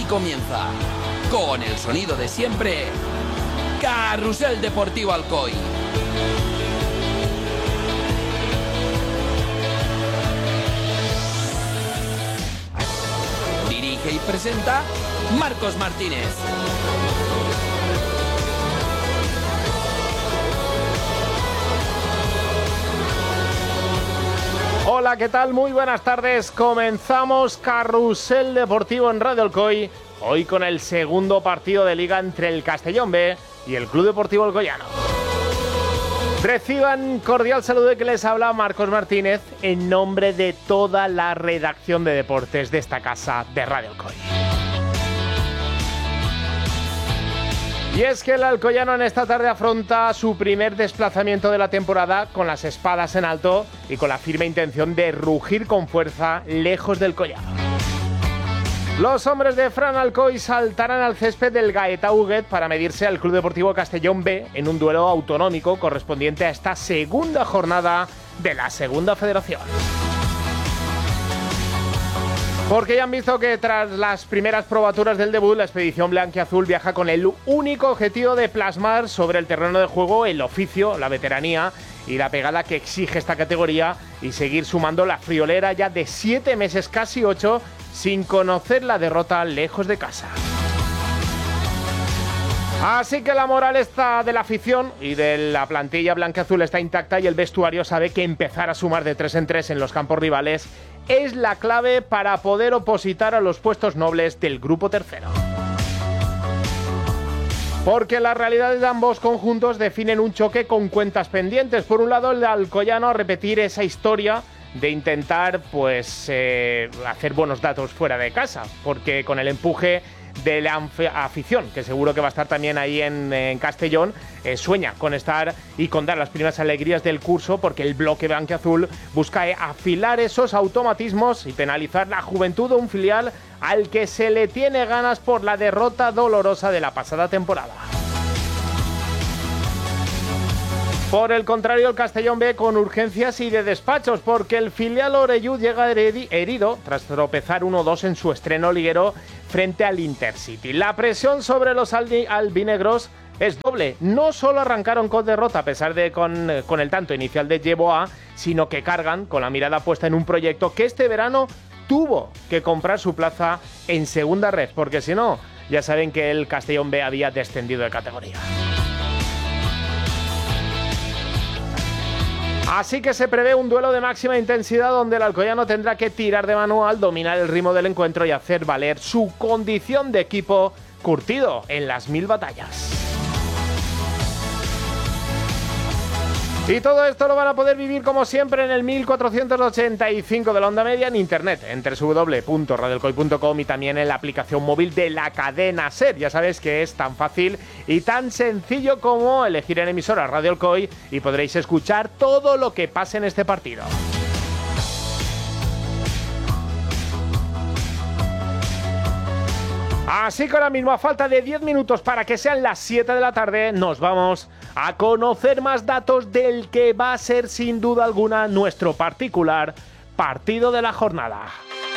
comienza, con el sonido de siempre, Carrusel Deportivo Alcoy. Dirige y presenta Marcos Martínez. Hola, ¿qué tal? Muy buenas tardes. Comenzamos Carrusel Deportivo en Radio Alcoy. Hoy con el segundo partido de Liga entre el Castellón B y el Club Deportivo Alcoyano. Reciban cordial saludo de que les habla Marcos Martínez en nombre de toda la redacción de deportes de esta casa de Radio Alcoy. Y es que el Alcoyano en esta tarde afronta su primer desplazamiento de la temporada con las espadas en alto y con la firme intención de rugir con fuerza lejos del Collado. Los hombres de Fran Alcoy saltarán al césped del Gaeta Huguet para medirse al Club Deportivo Castellón B en un duelo autonómico correspondiente a esta segunda jornada de la Segunda Federación. Porque ya han visto que tras las primeras probaturas del debut, la expedición blanquiazul viaja con el único objetivo de plasmar sobre el terreno de juego el oficio, la veteranía y la pegada que exige esta categoría y seguir sumando la friolera ya de 7 meses, casi 8, sin conocer la derrota lejos de casa. Así que la moral está de la afición y de la plantilla blanquiazul está intacta y el vestuario sabe que empezar a sumar de 3 en 3 en los campos rivales es la clave para poder opositar a los puestos nobles del grupo tercero. Porque las realidades de ambos conjuntos definen un choque con cuentas pendientes. Por un lado, el alcoyano a repetir esa historia de intentar hacer buenos datos fuera de casa, porque con el empuje de la afición, que seguro que va a estar también ahí en Castellón, sueña con estar y con dar las primeras alegrías del curso, porque el bloque blanquiazul busca afilar esos automatismos y penalizar la juventud de un filial al que se le tiene ganas por la derrota dolorosa de la pasada temporada. Por el contrario, el Castellón B con urgencias y de despachos, porque el filial oreyud llega herido tras tropezar 1-2 en su estreno liguero frente al Intercity. La presión sobre los albinegros es doble. No solo arrancaron con derrota a pesar de con el tanto inicial de Yeboah, sino que cargan con la mirada puesta en un proyecto que este verano tuvo que comprar su plaza en segunda red, porque si no, ya saben que el Castellón B había descendido de categoría. Así que se prevé un duelo de máxima intensidad donde el alcoyano tendrá que tirar de manual, dominar el ritmo del encuentro y hacer valer su condición de equipo curtido en las 1000 batallas. Y todo esto lo van a poder vivir como siempre en el 1485 de la onda media en internet, en www.radioalcoy.com y también en la aplicación móvil de la cadena SER. Ya sabes que es tan fácil y tan sencillo como elegir en emisora Radio Alcoy y podréis escuchar todo lo que pase en este partido. Así que ahora mismo, a falta de 10 minutos para que sean las 7 de la tarde, nos vamos a conocer más datos del que va a ser sin duda alguna nuestro particular partido de la jornada.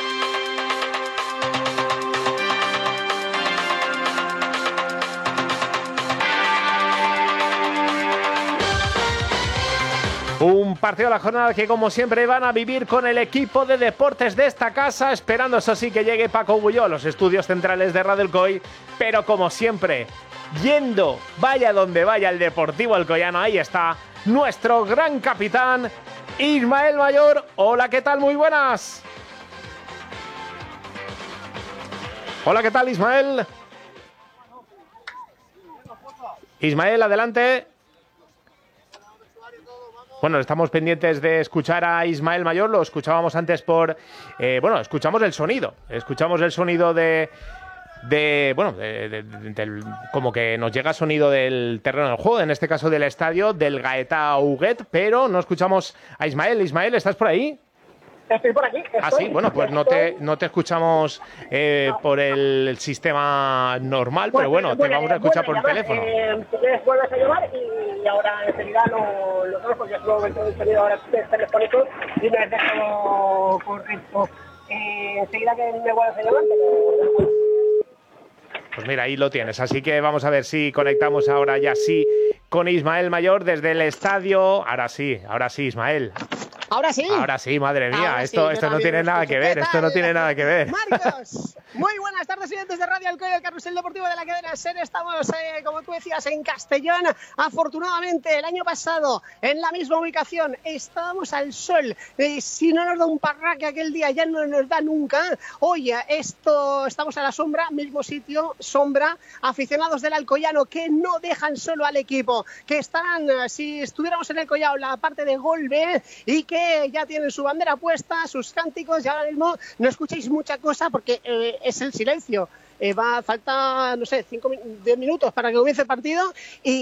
Un partido de la jornada que, como siempre, van a vivir con el equipo de deportes de esta casa, esperando eso sí que llegue Paco Bulló a los estudios centrales de Radio Alcoy, pero como siempre, yendo, vaya donde vaya el Deportivo Alcoyano, ahí está nuestro gran capitán, Ismael Mayor. Hola, ¿qué tal? Muy buenas. Hola, ¿qué tal, Ismael? Ismael, adelante. Bueno, estamos pendientes de escuchar a Ismael Mayor, lo escuchábamos antes escuchamos el sonido. Escuchamos el sonido como que nos llega sonido del terreno del juego, en este caso del estadio, del Gaeta Huguet, pero no escuchamos a Ismael. Ismael, ¿estás por ahí? Estoy por aquí. Sí, bueno, pues no te escuchamos por el sistema normal, pero bueno, te vamos a escuchar por el teléfono. Si quieres vuelves a llamar y ahora enseguida lo tenemos, porque es un momento de sonido ahora telefónico y me has dejado correcto. Enseguida que me vuelvas a llamar, Pues mira, ahí lo tienes. Así que vamos a ver si conectamos ahora ya sí con Ismael Mayor desde el estadio. Ahora sí, Ismael. Ahora sí. Ahora sí, madre mía. Ahora esto sí, no tiene nada que ver. Esto no tiene nada que ver. Marcos, muy buenas tardes, oyentes de Radio Alcoy, el carrusel deportivo de la cadena SER. Estamos, como tú decías, en Castellón. Afortunadamente, el año pasado, en la misma ubicación, estábamos al sol. Si no nos da un parraque aquel día, ya no nos da nunca. Hoy estamos a la sombra, mismo sitio, sombra. Aficionados del Alcoyano que no dejan solo al equipo, que estarán, si estuviéramos en el Collao, la parte de gol B, y que ya tienen su bandera puesta, sus cánticos, y ahora mismo no escucháis mucha cosa porque es el silencio. Falta, no sé, 10 minutos para que comience el partido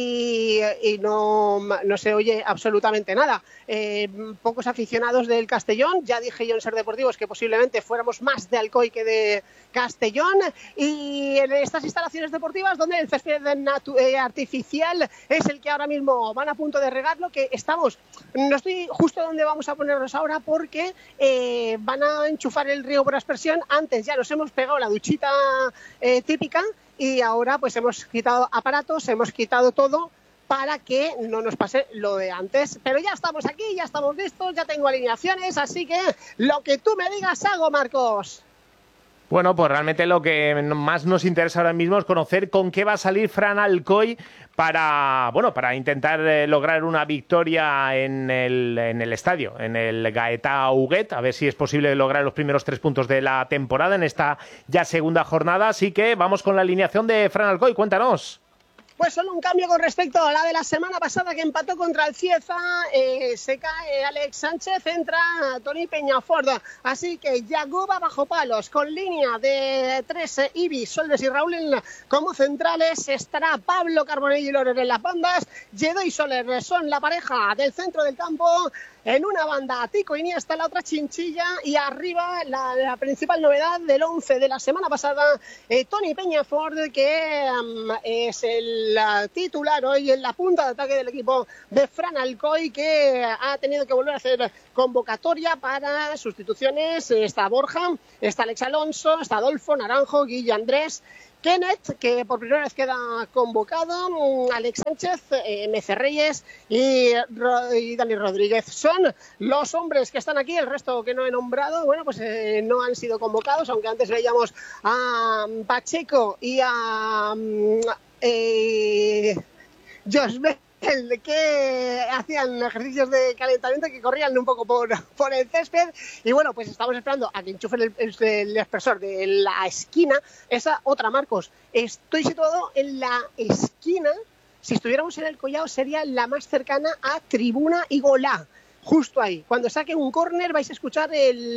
y no se oye absolutamente nada. Pocos aficionados del Castellón. Ya dije yo en Ser Deportivos que posiblemente fuéramos más de Alcoy que de Castellón, y en estas instalaciones deportivas donde el césped artificial es el que ahora mismo van a punto de regarlo, que estamos, no estoy justo donde vamos a ponernos ahora porque van a enchufar el riego por aspersión. Antes ya nos hemos pegado la duchita típica y ahora pues hemos quitado aparatos, hemos quitado todo para que no nos pase lo de antes. Pero ya estamos aquí, ya estamos listos, ya tengo alineaciones, así que lo que tú me digas hago, Marcos. Bueno, pues realmente lo que más nos interesa ahora mismo es conocer con qué va a salir Fran Alcoy para intentar lograr una victoria en el estadio, en el Gaeta Huguet, a ver si es posible lograr los primeros 3 puntos de la temporada en esta ya segunda jornada. Así que vamos con la alineación de Fran Alcoy, cuéntanos. Pues solo un cambio con respecto a la de la semana pasada, que empató contra el Cieza. Se cae Alex Sánchez, entra Toni Peñafort. Así que Yagoba bajo palos, con línea de 3, Ibi, Solves y Raúl como centrales. Estará Pablo Carbonell y Lorer en las bandas. Lledó y Soler son la pareja del centro del campo. En una banda, Tico Iniesta, la otra Chinchilla, y arriba la principal novedad del 11 de la semana pasada, Toni Peñafort, que es el titular hoy en la punta de ataque del equipo de Fran Alcoy, que ha tenido que volver a hacer convocatoria para sustituciones. Está Borja, está Alex Alonso, está Adolfo, Naranjo, Guille Andrés, Kenneth, que por primera vez queda convocado, Alex Sánchez, Mece Reyes y Dani Rodríguez. Son los hombres que están aquí. El resto que no he nombrado, bueno, pues no han sido convocados, aunque antes veíamos a Pacheco y a Josh Bell, que hacían ejercicios de calentamiento, que corrían un poco por el césped. Y bueno, pues estamos esperando a que enchufen el expresor de la esquina. Esa otra, Marcos, estoy situado en la esquina. Si estuviéramos en el Collao sería la más cercana a tribuna y golá. Justo ahí, cuando saque un córner vais a escuchar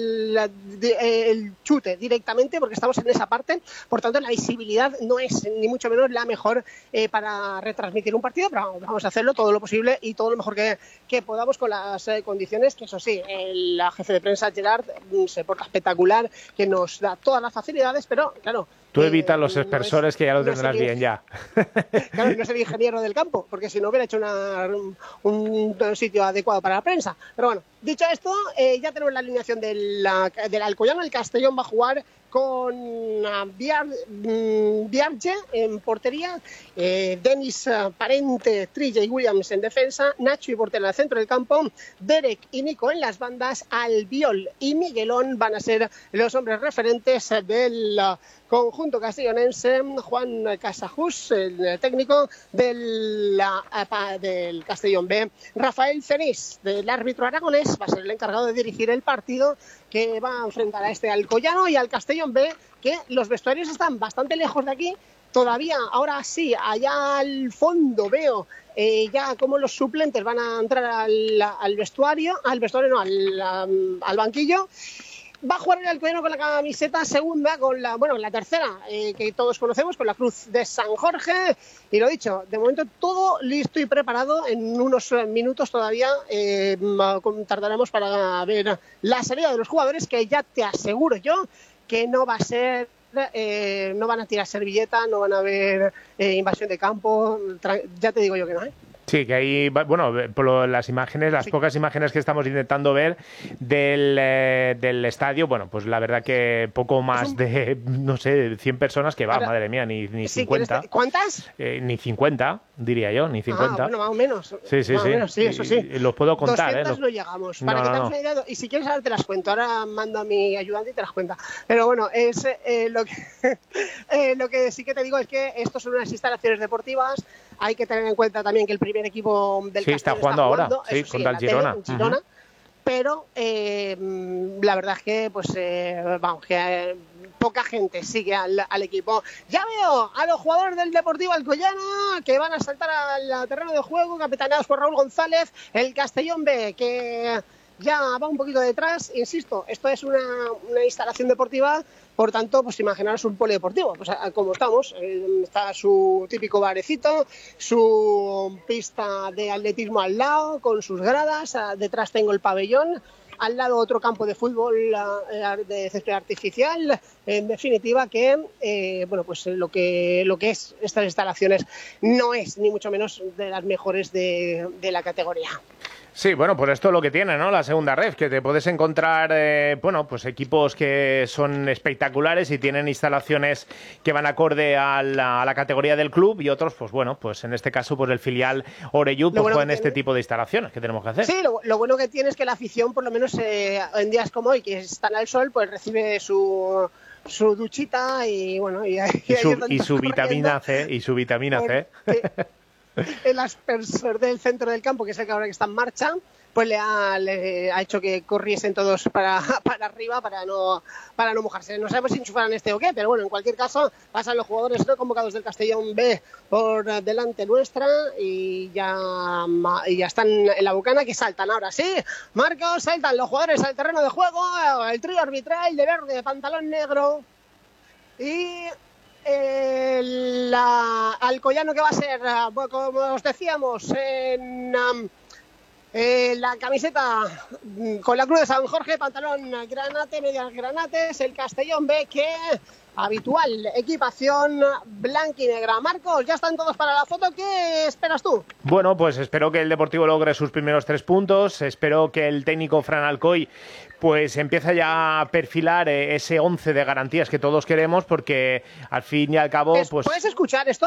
el chute directamente, porque estamos en esa parte. Por tanto, la visibilidad no es ni mucho menos la mejor para retransmitir un partido, pero vamos a hacerlo todo lo posible y todo lo mejor que podamos con las condiciones, que eso sí, el jefe de prensa Gerard se porta espectacular, que nos da todas las facilidades, pero claro, tú evitas los expresores, que ya lo tendrás bien ya. Claro, no es el ingeniero del campo, porque si no hubiera hecho un sitio adecuado para la prensa. Pero bueno, dicho esto, ya tenemos la alineación del Alcoyano. El Castellón va a jugar con Biarge en portería, Denis Parente, Trilla y Williams en defensa, Nacho y Portela en el centro del campo, Derek y Nico en las bandas, Albiol y Miguelón van a ser los hombres referentes del conjunto castellonense. Juan Casajus, el técnico del Castellón B. Rafael Cenís, del árbitro aragonés, va a ser el encargado de dirigir el partido, que va a enfrentar a este Alcoyano y al Castellón B, que los vestuarios están bastante lejos de aquí. Todavía, ahora sí, allá al fondo veo ya como los suplentes van a entrar al banquillo. Va a jugar el Alcoyano con la camiseta segunda, con la tercera, que todos conocemos, con la cruz de San Jorge. Y lo dicho, de momento todo listo y preparado. En unos minutos todavía tardaremos para ver la salida de los jugadores, que ya te aseguro yo que no va a ser... no van a tirar servilleta, no van a haber invasión de campo. Ya te digo yo que no, ¿eh? Sí, que ahí, bueno, por las imágenes, las pocas imágenes que estamos intentando ver del estadio, bueno, pues la verdad que poco más de, no sé, 100 personas que va, ahora, madre mía, ni 50. ¿Cuántas? Ni 50, diría yo, ni 50. Bueno, más o menos. Sí, eso sí. Los puedo contar, 200 no llegamos. Para que te hagas una idea, y si quieres ahora te las cuento. Ahora mando a mi ayudante y te las cuenta. Pero bueno, es lo que sí que te digo es que estos son unas instalaciones deportivas. Hay que tener en cuenta también que el primer equipo del Castellón está jugando ahora, contra el Girona. Girona. Pero la verdad es que, pues, poca gente sigue al equipo. Ya veo a los jugadores del Deportivo Alcoyana que van a saltar al terreno de juego, capitaneados por Raúl González, el Castellón B, que ya va un poquito detrás. Insisto, esto es una instalación deportiva. Por tanto, pues imaginaros un polideportivo, pues como estamos, está su típico barecito, su pista de atletismo al lado, con sus gradas, detrás tengo el pabellón, al lado otro campo de fútbol de césped artificial, en definitiva que, bueno, pues lo que es estas instalaciones no es ni mucho menos de las mejores de la categoría. Sí, bueno, pues esto es lo que tiene, ¿no? La segunda ref, que te puedes encontrar, bueno, pues equipos que son espectaculares y tienen instalaciones que van acorde a la categoría del club y otros, pues bueno, pues en este caso, pues el filial Oreyud, pues juegan este tipo de instalaciones que tenemos que hacer. Sí, lo bueno que tiene es que la afición, por lo menos en días como hoy, que están al sol, pues recibe su duchita y bueno, y su vitamina C, y su vitamina C. El aspersor del centro del campo, que es el que ahora que está en marcha, pues le ha hecho que corriesen todos para arriba para no mojarse. No sabemos si enchufarán este o qué, pero bueno, en cualquier caso pasan los jugadores no convocados del Castellón B por delante nuestra y ya están en la bucana, que saltan ahora sí. Marcos, saltan los jugadores al terreno de juego, el trío arbitral de verde, pantalón negro y el Alcoyano, que va a ser, como os decíamos, en la camiseta con la cruz de San Jorge, pantalón granate, medias granates, el Castellón B, que habitual equipación blanca y negra. Marcos, ya están todos para la foto. ¿Qué esperas tú? Bueno, pues espero que el Deportivo logre sus primeros 3 puntos. Espero que el técnico Fran Alcoy pues empieza ya a perfilar ese 11 de garantías que todos queremos, porque al fin y al cabo, pues... ¿Puedes escuchar esto?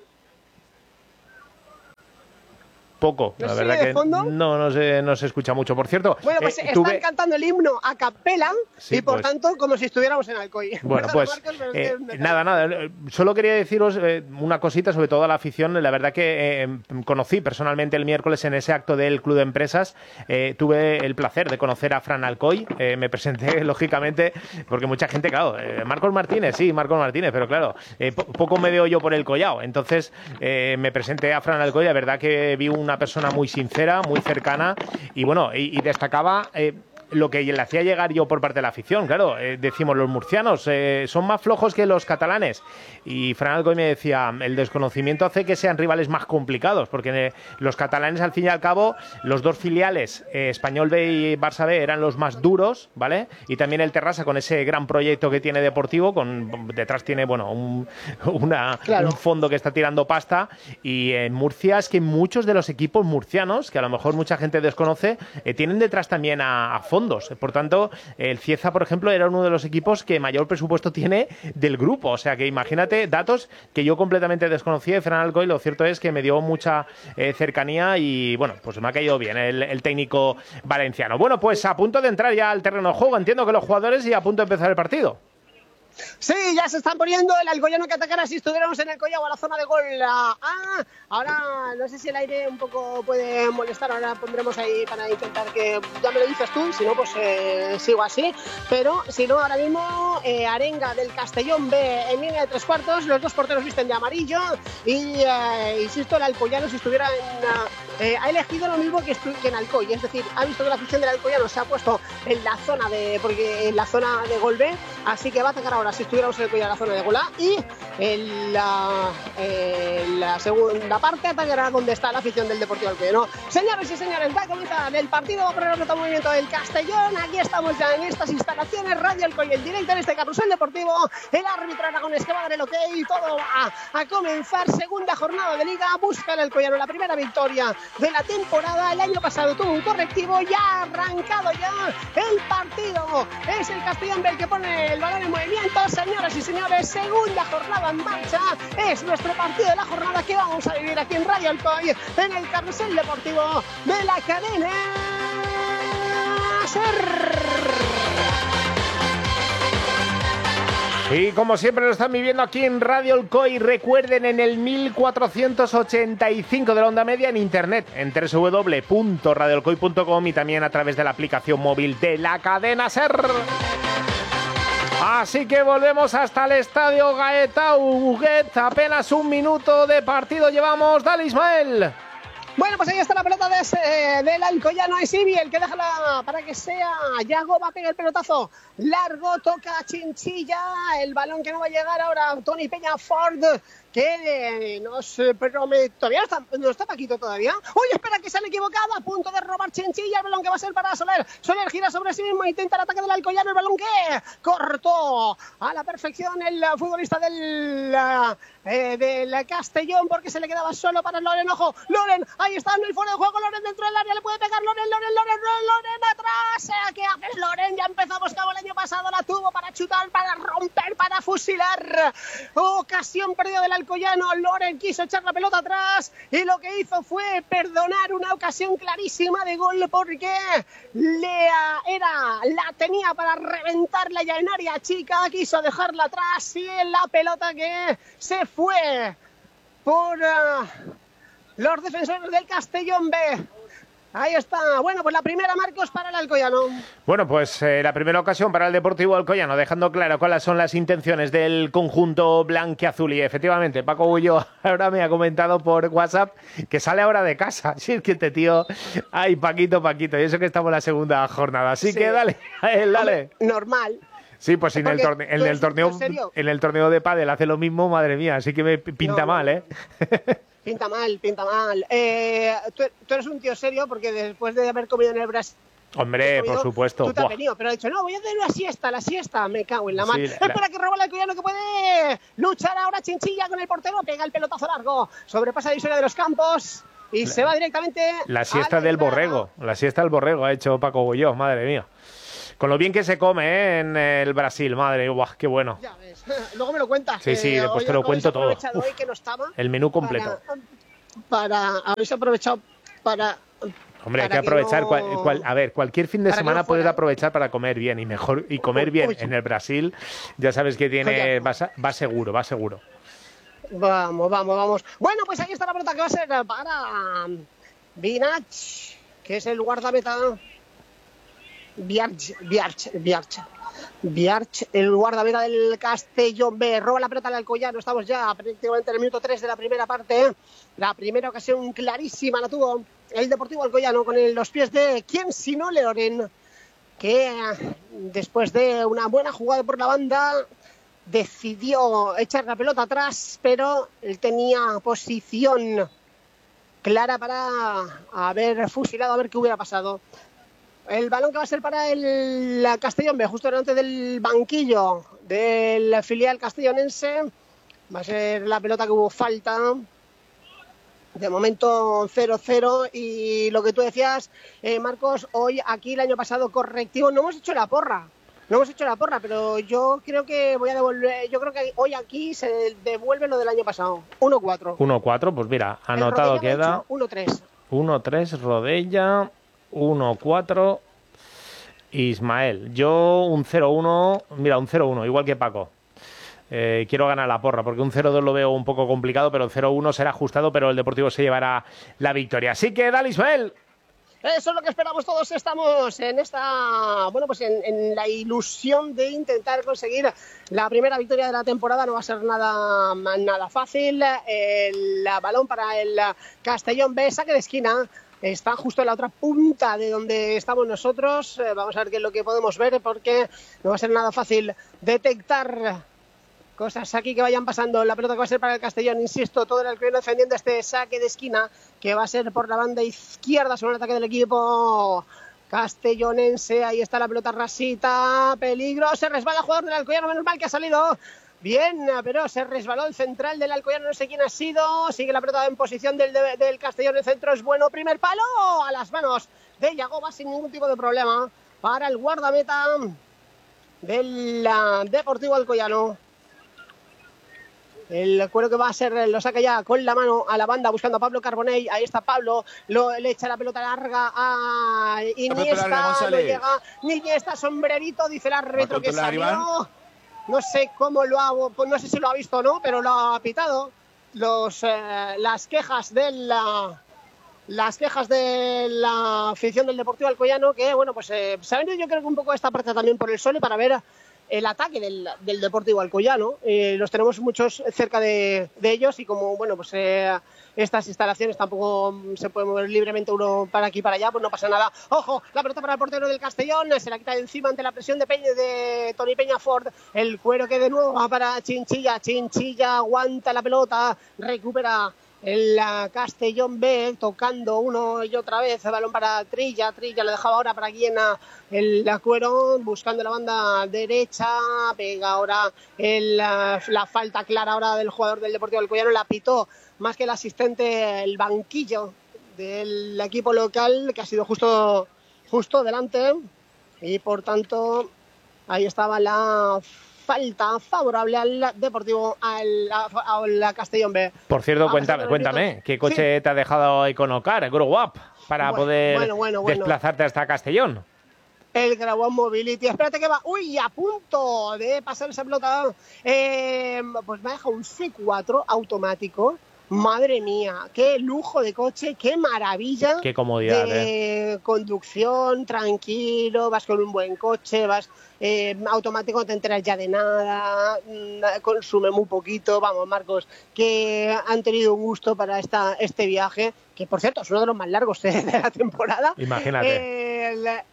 Poco, la verdad que no se escucha mucho. Por cierto, bueno, pues están cantando el himno a capela, sí, y por tanto como si estuviéramos en Alcoy. Bueno, pues nada, solo quería deciros una cosita, sobre todo a la afición. La verdad que conocí personalmente el miércoles en ese acto del Club de Empresas, tuve el placer de conocer a Fran Alcoy, me presenté lógicamente, porque mucha gente, claro, Marcos Martínez, pero claro, poco me veo yo por el collao. Entonces me presenté a Fran Alcoy, la verdad que vi una persona muy sincera, muy cercana, y bueno, y destacaba lo que le hacía llegar yo por parte de la afición. Claro, decimos, los murcianos son más flojos que los catalanes, y Fran Alcoy me decía, el desconocimiento hace que sean rivales más complicados, porque los catalanes, al fin y al cabo, los dos filiales, Español B y Barça B, eran los más duros, ¿vale? Y también el Terrassa, con ese gran proyecto que tiene deportivo, detrás tiene, bueno, un fondo que está tirando pasta, y en Murcia es que muchos de los equipos murcianos, que a lo mejor mucha gente desconoce, tienen detrás también a fondos. Por tanto, el Cieza, por ejemplo, era uno de los equipos que mayor presupuesto tiene del grupo. O sea, que imagínate, datos que yo completamente desconocía, y Fran Alcoy, lo cierto es que me dio mucha cercanía y, bueno, pues me ha caído bien el técnico valenciano. Bueno, pues a punto de entrar ya al terreno de juego, entiendo que los jugadores, y a punto de empezar el partido. Sí, ya se están poniendo el Alcoyano que atacará si estuviéramos en el Collao a la zona de gol. Ahora no sé si el aire un poco puede molestar, ahora pondremos ahí para intentar que, ya me lo dices tú, si no pues sigo así, pero si no, ahora mismo arenga del Castellón B en línea de 3 cuartos, los dos porteros visten de amarillo y insisto, el Alcoyano, si estuviera ha elegido lo mismo que en Alcoy, es decir, ha visto que la afición del Alcoyano se ha puesto en la zona de gol B, así que va a atacar ahora si estuviéramos en el Collano, la zona de Gulá, y en la segunda parte atacará donde está la afición del Deportivo Alcoyano. Señores y señores, va a comenzar el partido, va a poner otro movimiento del Castellón. Aquí estamos ya en estas instalaciones, Radio Alcoy en directo en este carrusel deportivo. El árbitro Aragones que va a dar el ok y todo va a comenzar. Segunda jornada de Liga, busca el Alcoyano la primera victoria de la temporada. El año pasado tuvo un correctivo, ya ha arrancado ya el partido. Es el Castellón el que pone el balón en movimiento. Señoras y señores, segunda jornada en marcha. Es nuestro partido de la jornada que vamos a vivir aquí en Radio Alcoy, en el carrusel deportivo de la cadena SER. Y como siempre lo están viviendo aquí en Radio Alcoy, recuerden en el 1485 de la onda media en internet, en www.radioalcoy.com y también a través de la aplicación móvil de la cadena SER. Así que volvemos hasta el estadio Gaetau Huguet. Apenas un minuto de partido llevamos. Dale, Ismael. Bueno, pues ahí está la pelota del Alcoyano. Es Ibi el que deja para que sea Yago. Va a pegar el pelotazo largo, toca Chinchilla. El balón que no va a llegar ahora Tony Peña Ford, que nos promete. Todavía no está Paquito todavía. Uy, espera, que se han equivocado. A punto de robar Chinchilla. El balón que va a ser para Soler. Soler gira sobre sí mismo, intenta el ataque del Alcoyano. El balón que cortó a la perfección el futbolista del Castellón, porque se le quedaba solo para Loren. Ojo, Loren, ahí está en el fuera de juego. Loren dentro del área, le puede pegar Loren atrás. ¿Qué hace Loren? Ya empezamos como el año pasado. La tuvo para chutar, para romper, para fusilar. Ocasión perdida del Alcoyano. Loren quiso echar la pelota atrás y lo que hizo fue perdonar una ocasión clarísima de gol, porque la tenía para reventarla ya en área chica. Quiso dejarla atrás y la pelota que se fue por los defensores del Castellón B. Ahí está. Bueno, pues la primera, Marcos, para el Alcoyano. Bueno, pues la primera ocasión para el Deportivo Alcoyano, dejando claro cuáles son las intenciones del conjunto blanquiazul. Y efectivamente, Paco Bullo ahora me ha comentado por WhatsApp que sale ahora de casa. Si es que este tío... Ay, Paquito. Y eso que estamos en la segunda jornada. Así que dale, a él, dale. Normal. Sí, pues en el torneo de pádel hace lo mismo, madre mía. Así que me pinta mal, ¿eh? Pinta mal. Tú eres un tío serio, porque después de haber comido en el Brasil... Hombre, por supuesto. Tú te has venido, pero ha dicho, no, voy a hacer la siesta. Me cago en la mar. Espera que roba el Alcoyano, que puede luchar ahora Chinchilla con el portero. Pega el pelotazo largo. Sobrepasa la división de los campos y se va directamente... La siesta del borrego. La siesta del borrego ha hecho Paco Bullo, madre mía. Con lo bien que se come en el Brasil, madre, guau, qué bueno. Ya ves, luego me lo cuentas. Sí, después te lo cuento todo. Hoy que no estaba, el menú completo. Habéis aprovechado para... Hombre, hay que aprovechar. A ver, cualquier fin de semana puedes aprovechar para comer bien y comer bien en el Brasil. Ya sabes que tiene va seguro. Vamos. Bueno, pues ahí está la pelota que va a ser para Vinach, que es el guardameta. Biarch, el guardameta del Castellón B. Roba la pelota al Alcoyano. Estamos ya prácticamente en el minuto 3 de la primera parte. La primera ocasión clarísima la tuvo el Deportivo Alcoyano con los pies de quién sino Loren, que después de una buena jugada por la banda decidió echar la pelota atrás, pero él tenía posición clara para haber fusilado, a ver qué hubiera pasado. El balón que va a ser para el Castellón B, justo delante del banquillo del filial castellonense. Va a ser la pelota que hubo falta. De momento 0-0. Y lo que tú decías, Marcos, hoy aquí el año pasado correctivo. No hemos hecho la porra, pero yo creo que voy a devolver. Yo creo que hoy aquí se devuelve lo del año pasado. 1-4. 1-4, pues mira, anotado queda. 1-3. 1-3, Rodella. 1-4, Ismael. Yo un 0-1, mira, un 0-1, igual que Paco. Quiero ganar la porra, porque un 0-2 lo veo un poco complicado, pero el 0-1 será ajustado, pero el Deportivo se llevará la victoria. Así que dale, Ismael. Eso es lo que esperamos todos. Estamos en en la ilusión de intentar conseguir la primera victoria de la temporada. No va a ser nada fácil. El balón para el Castellón B, saque de esquina. está justo en la otra punta de donde estamos nosotros. Vamos a ver qué es lo que podemos ver, porque no va a ser nada fácil detectar cosas aquí que vayan pasando. La pelota que va a ser para el Castellón, insisto, todo el Alcoyano defendiendo este saque de esquina que va a ser por la banda izquierda sobre el ataque del equipo castellonense. Ahí está la pelota rasita, peligro, se resbala el jugador del Alcoyano, menos mal que ha salido bien, pero se resbaló el central del Alcoyano, no sé quién ha sido. Sigue la pelota en posición del Castellón, el centro es bueno, primer palo a las manos de Yagoba sin ningún tipo de problema para el guardameta del Deportivo Alcoyano. El cuero que va a ser, lo saca ya con la mano a la banda buscando a Pablo Carbonell. Ahí está Pablo, le echa la pelota larga a Iniesta, no llega ni Iniesta, sombrerito, dice el árbitro que salió. No sé cómo lo ha, no sé si lo ha visto o no, pero lo ha pitado. Las quejas de la afición del Deportivo Alcoyano, que bueno, pues se ha venido yo creo que un poco esta parte también por el sol y para ver el ataque del Deportivo Alcoyano. Los tenemos muchos cerca de ellos y como bueno, pues estas instalaciones tampoco se puede mover libremente uno para aquí y para allá, pues no pasa nada. Ojo, la pelota para el portero del Castellón, se la quita de encima ante la presión de Toni Peñafort. El cuero que de nuevo va para Chinchilla, aguanta la pelota, recupera el Castellón B, tocando uno y otra vez el balón para Trilla lo dejaba ahora para Guiena, el Cuero buscando la banda derecha, pega ahora la falta clara ahora del jugador del Deportivo Alcoyano, la pitó más que el asistente, el banquillo del equipo local, que ha sido justo delante, y por tanto ahí estaba la falta favorable al Deportivo, al Castellón B. Por cierto, cuéntame, ¿qué coche sí te ha dejado Econocar, Grow Up, para poder desplazarte hasta Castellón? El Grow Up Mobility, espérate que va, a punto de pasar esa pelota, pues me ha dejado un C4 automático. Madre mía, qué lujo de coche, qué maravilla, qué comodidad de conducción, tranquilo, vas con un buen coche, vas automático, no te enteras ya de nada, consume muy poquito. Vamos, Marcos, que han tenido un gusto para este viaje, que por cierto es uno de los más largos de la temporada. Imagínate.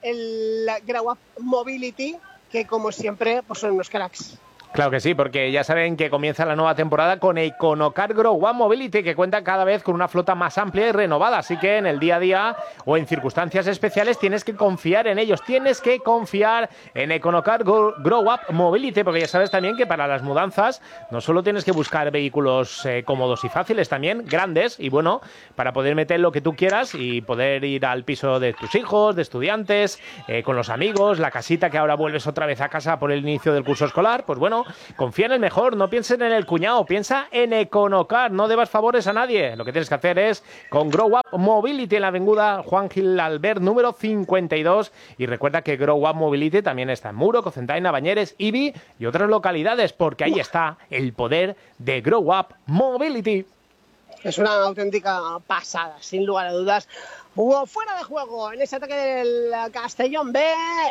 El Grow Up Mobility, que como siempre pues son unos cracks. Claro que sí, porque ya saben que comienza la nueva temporada con Econocar Grow Up Mobility, que cuenta cada vez con una flota más amplia y renovada, así que en el día a día o en circunstancias especiales tienes que confiar en ellos, tienes que confiar en Econocar Grow Up Mobility, porque ya sabes también que para las mudanzas no solo tienes que buscar vehículos cómodos y fáciles, también grandes y bueno, para poder meter lo que tú quieras y poder ir al piso de tus hijos, de estudiantes, con los amigos, la casita que ahora vuelves otra vez a casa por el inicio del curso escolar, pues bueno, confía en el mejor, no pienses en el cuñado, piensa en Econocar, no debas favores a nadie. Lo que tienes que hacer es con Grow Up Mobility en la avenida Juan Gil Albert número 52 y recuerda que Grow Up Mobility también está en Muro, Cocentaina, Bañeres, Ibi y otras localidades, porque ahí está el poder de Grow Up Mobility. Es una auténtica pasada, sin lugar a dudas. Hubo fuera de juego en ese ataque del Castellón B.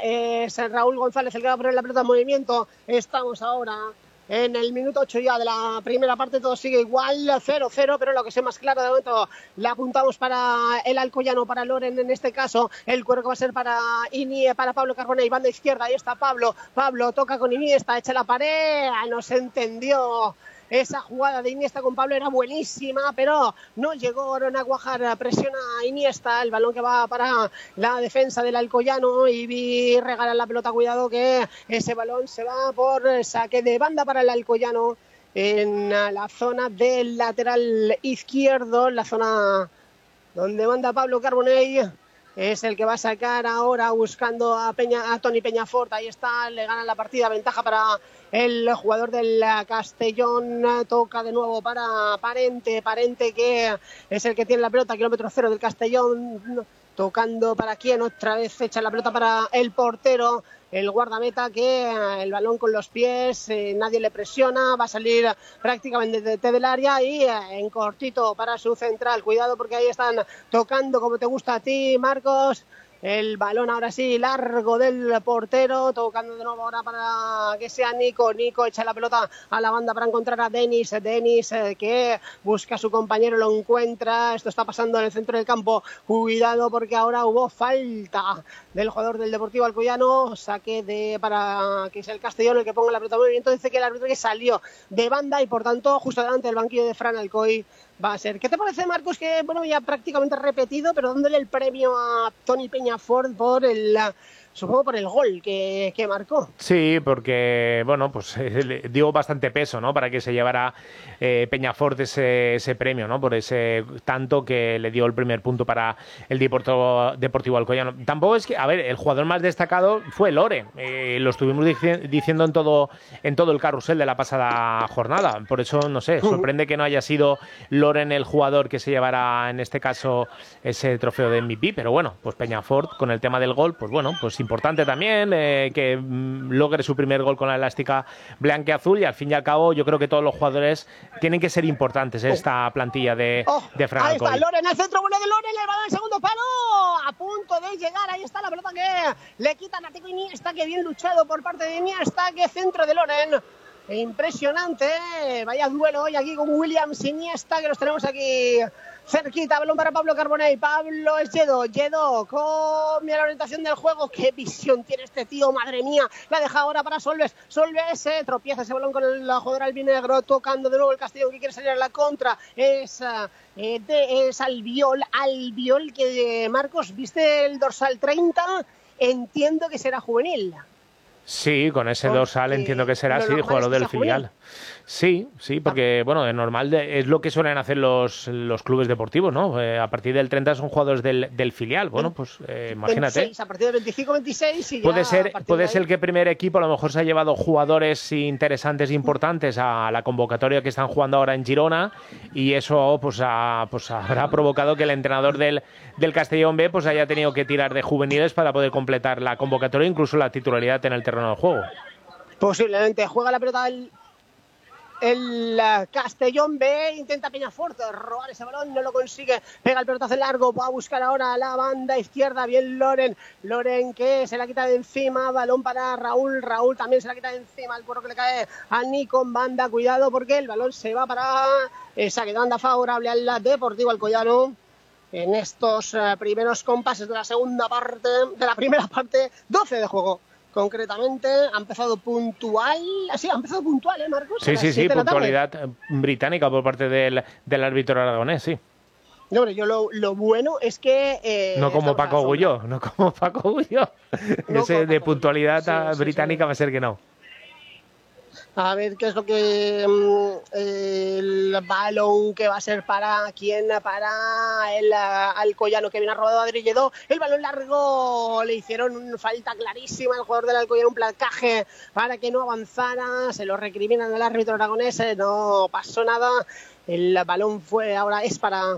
Es Raúl González el que va a poner la pelota en movimiento. Estamos ahora en el minuto 8 ya de la primera parte. Todo sigue igual, 0-0, pero lo que sé más claro de momento la apuntamos para el Alcoyano, para Loren en este caso. El cuero que va a ser para para Pablo Carbonell, banda izquierda. Ahí está Pablo toca con Iniesta, echa la pared, no se entendió. Esa jugada de Iniesta con Pablo era buenísima, pero no llegó a cuajar. Presiona a Iniesta, el balón que va para la defensa del Alcoyano y regala la pelota. Cuidado que ese balón se va por saque de banda para el Alcoyano en la zona del lateral izquierdo, la zona donde manda Pablo Carbonell. Es el que va a sacar ahora buscando a Toni Peñafort. Ahí está, le ganan la partida, ventaja para el jugador del Castellón. Toca de nuevo para Parente que es el que tiene la pelota, kilómetro cero del Castellón. Tocando para quién, otra vez echa la pelota para el portero, el guardameta, que el balón con los pies, nadie le presiona, va a salir prácticamente del área y en cortito para su central. Cuidado porque ahí están tocando como te gusta a ti, Marcos. el balón ahora sí largo del portero, tocando de nuevo ahora para que sea Nico echa la pelota a la banda para encontrar a Denis que busca a su compañero, lo encuentra, esto está pasando en el centro del campo, cuidado porque ahora hubo falta del jugador del Deportivo Alcoyano, saque para que sea el Castellón el que ponga la pelota en movimiento, dice que el árbitro que salió de banda y por tanto justo delante del banquillo de Fran Alcoy va a ser. ¿Qué te parece, Marcos? Que bueno, ya prácticamente repetido, pero dándole el premio a Toni Peñafort supongo por el gol que marcó. Sí, porque, bueno, pues le dio bastante peso, ¿no? Para que se llevara Peñafort ese premio, ¿no? Por ese tanto que le dio el primer punto para el Deportivo Alcoyano. Tampoco es que, a ver, el jugador más destacado fue Loren. Lo estuvimos diciendo en todo el carrusel de la pasada jornada. Por eso, no sé, sorprende que no haya sido Loren el jugador que se llevara, en este caso, ese trofeo de MVP. Pero bueno, pues Peñafort, con el tema del gol, pues bueno, pues importante también que logre su primer gol con la elástica blanqueazul, y al fin y al cabo yo creo que todos los jugadores tienen que ser importantes en esta plantilla de Fran Alcoy. Ahí está Loren, el centro bueno de Loren, le va a dar el segundo palo, a punto de llegar, ahí está la pelota que le quitan a Tico Iniesta, que bien luchado por parte de Iniesta, que centro de Loren. Impresionante, vaya duelo hoy aquí con Williams Iniesta, que los tenemos aquí cerquita. Balón para Pablo Carbonell. Pablo es Lledó cambia la orientación del juego. Qué visión tiene este tío, madre mía. La deja ahora para Solves. Tropieza ese balón con el jugador albinegro, tocando de nuevo el Castellón, que quiere salir a la contra. Es Albiol, que Marcos, ¿viste el dorsal 30? Entiendo que será juvenil. Sí, con ese dorsal entiendo que será así, jugador del filial. Sí, porque bueno, de normal es lo que suelen hacer los clubes deportivos, ¿no? A partir del 30 son jugadores del filial. Bueno, pues imagínate. 26, a partir del 25-26 y puede ser que el primer equipo a lo mejor se ha llevado jugadores interesantes, importantes a la convocatoria que están jugando ahora en Girona, y eso pues habrá provocado que el entrenador del Castellón B pues haya tenido que tirar de juveniles para poder completar la convocatoria, incluso la titularidad en el terreno del juego. Posiblemente. Juega la pelota el Castellón B, intenta Peñafort robar ese balón, no lo consigue, pega el pelotazo largo, va a buscar ahora la banda izquierda, bien Loren que se la quita de encima, balón para Raúl también se la quita de encima, el cuero que le cae a Nico en banda, cuidado porque el balón se va para saque de banda favorable al Deportivo Alcoyano. En estos primeros compases de la primera parte, 12 de juego. Concretamente, ha empezado puntual, Marcos. Sí, puntualidad británica por parte del árbitro aragonés, sí. No, pero yo lo bueno es que... no como Paco Gulló. Ese de puntualidad británica va a ser que no. A ver qué es lo que el balón que va a ser para el Alcoyano, que viene robado a Lledó. El balón largo, le hicieron falta clarísima al jugador del Alcoyano, un placaje para que no avanzara, se lo recriminan al árbitro aragonés, no pasó nada. El balón es para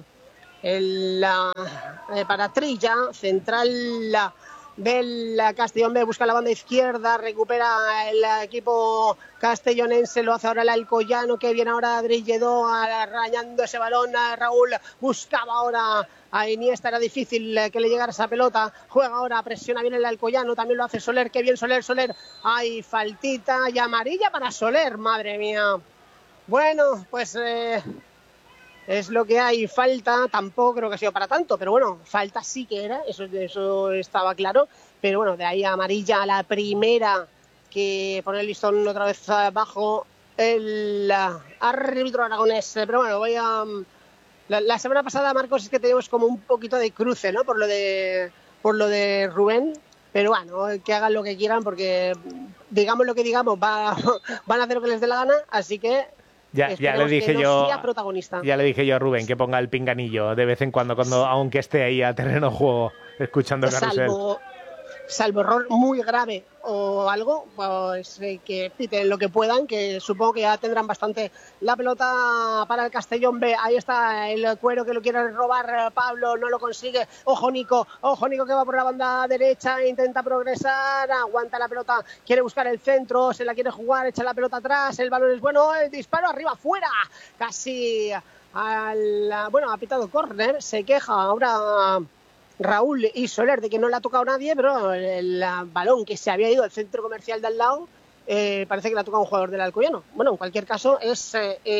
Trilla, central del Castellón B, busca la banda izquierda, recupera el equipo castellonense, lo hace ahora el Alcoyano, que viene ahora Lledó arañando ese balón. Raúl buscaba ahora a Iniesta, era difícil que le llegara esa pelota, juega ahora, presiona bien el Alcoyano, también lo hace Soler, que bien Soler, hay faltita y amarilla para Soler, madre mía. Bueno, pues es lo que hay, falta, tampoco creo que ha sido para tanto, pero bueno, falta sí que era, eso estaba claro, pero bueno, de ahí amarilla a la primera, que pone el listón otra vez bajo el árbitro aragonés. Pero bueno, la semana pasada, Marcos, es que teníamos como un poquito de cruce, ¿no? Por lo de Rubén, pero bueno, que hagan lo que quieran, porque digamos lo que digamos, van a hacer lo que les dé la gana, así que ya le dije yo a Rubén que ponga el pinganillo de vez en cuando aunque esté ahí a terreno juego escuchando Carrusel. Salvo error muy grave o algo, pues que piten lo que puedan, que supongo que ya tendrán bastante. La pelota para el Castellón B, ahí está el cuero que lo quiere robar Pablo, no lo consigue. Ojo Nico que va por la banda derecha, intenta progresar, aguanta la pelota, quiere buscar el centro, se la quiere jugar, echa la pelota atrás, el balón es bueno, el disparo arriba, fuera, casi ha pitado córner, se queja ahora Raúl y Soler de que no le ha tocado nadie, pero el balón que se había ido al centro comercial de al lado parece que le ha tocado un jugador del Alcoyano. Bueno, en cualquier caso es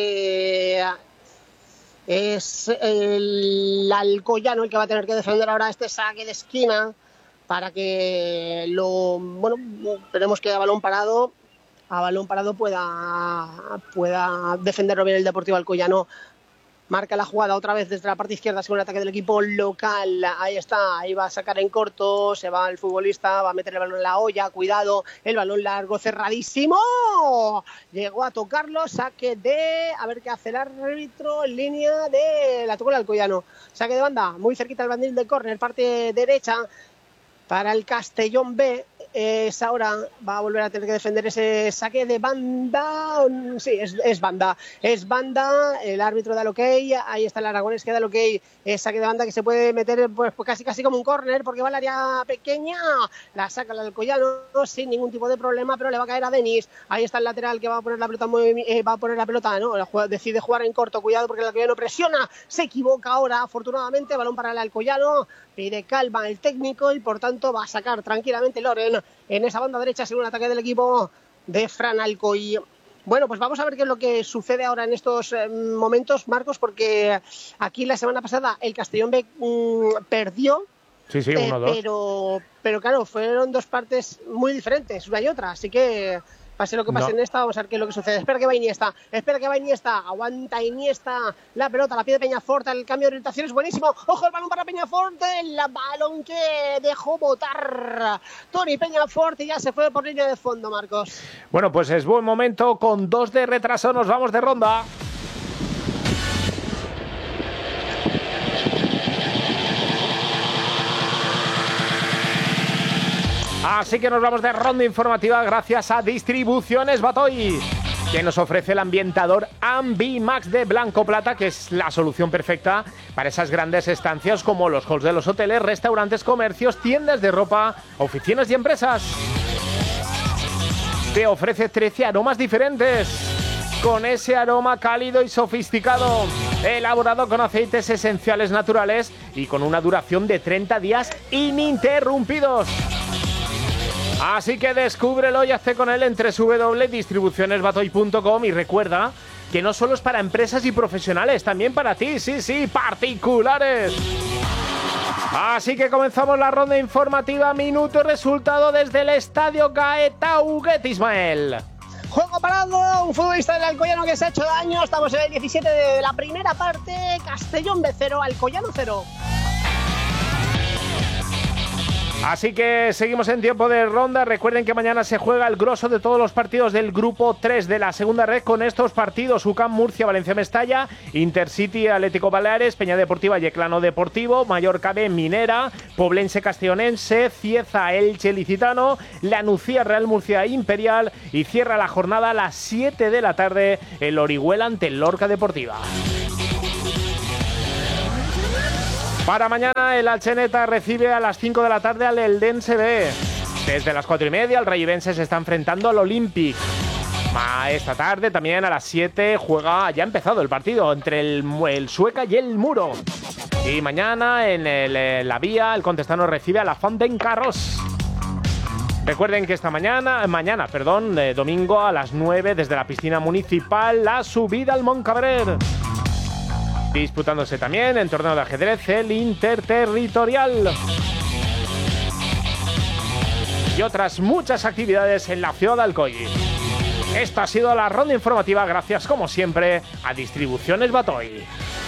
el Alcoyano el que va a tener que defender ahora este saque de esquina para que esperemos que a balón parado pueda defenderlo bien el Deportivo Alcoyano. Marca la jugada otra vez desde la parte izquierda, según el ataque del equipo local. Ahí está, ahí va a sacar en corto, se va el futbolista, va a meter el balón en la olla, cuidado, el balón largo, cerradísimo. Llegó a tocarlo, saque de... A ver qué hace el árbitro en línea de... La tocó el Alcoyano. Saque de banda, muy cerquita del bandil de córner, parte derecha para el Castellón B. Ahora va a volver a tener que defender ese saque de banda. Sí, es banda. Es banda. El árbitro da el ok. Ahí está el aragonés que da el ok. Saque de banda que se puede meter pues casi como un córner porque va al área pequeña. La saca el Alcoyano sin ningún tipo de problema, pero le va a caer a Denis. Ahí está el lateral que va a poner la pelota. ¿No? Decide jugar en corto. Cuidado porque el Alcoyano presiona. Se equivoca ahora, afortunadamente. Balón para el Alcoyano. Pide calma el técnico y por tanto va a sacar tranquilamente Loren en esa banda derecha según el ataque del equipo de Fran Alcoy. Bueno, pues vamos a ver qué es lo que sucede ahora en estos momentos, Marcos, porque aquí la semana pasada el Castellón B perdió. Sí, 1-2. Pero claro, fueron dos partes muy diferentes, una y otra, así que pase lo que pase en esta, vamos a ver qué es lo que sucede. Espera que va Iniesta, aguanta Iniesta, la pelota la pide Peñafort, el cambio de orientación es buenísimo, ojo el balón para Peñafort, el balón que dejó botar Toni Peñafort y ya se fue por línea de fondo, Marcos. Bueno, pues es buen momento, con 2 de retraso nos vamos de ronda. Así que nos vamos de ronda informativa gracias a Distribuciones Batoy, que nos ofrece el ambientador Ambimax de Blanco Plata, que es la solución perfecta para esas grandes estancias como los halls de los hoteles, restaurantes, comercios, tiendas de ropa, oficinas y empresas. Te ofrece 13 aromas diferentes, con ese aroma cálido y sofisticado, elaborado con aceites esenciales naturales y con una duración de 30 días ininterrumpidos. Así que descúbrelo y hazte con él en www.distribucionesbatoy.com y recuerda que no solo es para empresas y profesionales, también para ti, sí, particulares. Así que comenzamos la ronda informativa, minuto y resultado desde el estadio Gaetau Guet, Ismael. Juego parado, un futbolista del Alcoyano que se ha hecho daño, estamos en el 17 de la primera parte, Castellón B 0, Alcoyano 0. Así que seguimos en tiempo de ronda. Recuerden que mañana se juega el grosso de todos los partidos del grupo 3 de la segunda red con estos partidos: UCAM Murcia, Valencia Mestalla, Intercity Atlético Baleares, Peña Deportiva Yeclano Deportivo, Mallorca B Minera, Poblense Castellonense, Cieza Elche Licitano, Lanucía Real Murcia Imperial y cierra la jornada a las 7 de la tarde el Orihuela ante el Lorca Deportiva. Para mañana el Alcheneta recibe a las 5 de la tarde al Eldense B. Desde las 4:30 el Rayivense se está enfrentando al Olympic. Esta tarde también a las 7 ya ha empezado el partido entre el Sueca y el Muro. Y mañana en la Vía el Contestano recibe a la Fontencarros. Recuerden que domingo a las 9 desde la piscina municipal la subida al Montcabrer. Disputándose también en torneo de ajedrez el Interterritorial. Y otras muchas actividades en la ciudad de Alcoy. Esta ha sido la ronda informativa gracias, como siempre, a Distribuciones Batoy.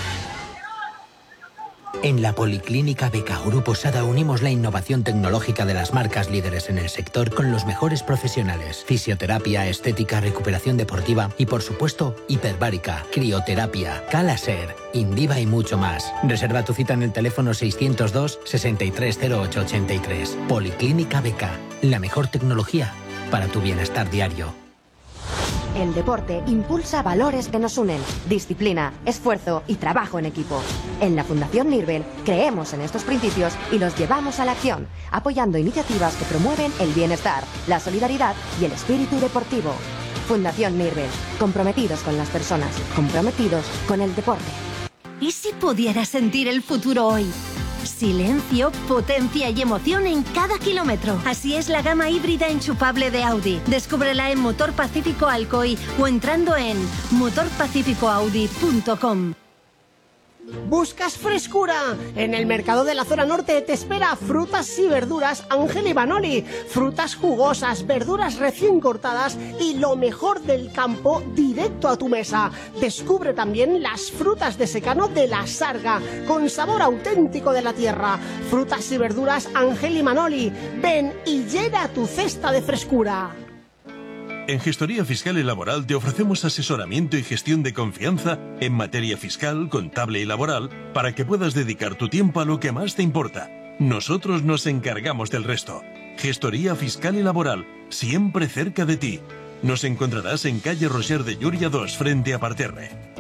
En la Policlínica Beca Grupo Sada unimos la innovación tecnológica de las marcas líderes en el sector con los mejores profesionales. Fisioterapia, estética, recuperación deportiva y, por supuesto, hiperbárica, crioterapia, Calaser, Indiva y mucho más. Reserva tu cita en el teléfono 602 630883. Policlínica Beca, la mejor tecnología para tu bienestar diario. El deporte impulsa valores que nos unen: disciplina, esfuerzo y trabajo en equipo. En la Fundación Nirvel creemos en estos principios y los llevamos a la acción, apoyando iniciativas que promueven el bienestar, la solidaridad y el espíritu deportivo. Fundación Nirvel, comprometidos con las personas, comprometidos con el deporte. ¿Y si pudieras sentir el futuro hoy? silencio, potencia y emoción en cada kilómetro. Así es la gama híbrida enchufable de Audi. Descúbrela en Motor Pacífico Alcoy o entrando en motorpacificoaudi.com. ¿Buscas frescura? En el mercado de la zona norte te espera Frutas y Verduras Ángel y Manoli. Frutas jugosas, verduras recién cortadas y lo mejor del campo directo a tu mesa. Descubre también las frutas de secano de la Sarga, con sabor auténtico de la tierra. Frutas y Verduras Ángel y Manoli. Ven y llena tu cesta de frescura. En Gestoría Fiscal y Laboral te ofrecemos asesoramiento y gestión de confianza en materia fiscal, contable y laboral para que puedas dedicar tu tiempo a lo que más te importa. Nosotros nos encargamos del resto. Gestoría Fiscal y Laboral, siempre cerca de ti. Nos encontrarás en calle Roger de Llúria 2, frente a Parterre.